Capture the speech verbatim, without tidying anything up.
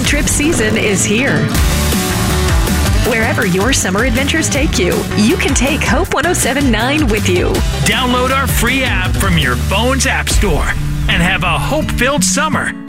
road trip season is here. Wherever your summer adventures take you, you can take Hope one oh seven point nine with you. Download our free app from your phone's app store and have a hope-filled summer.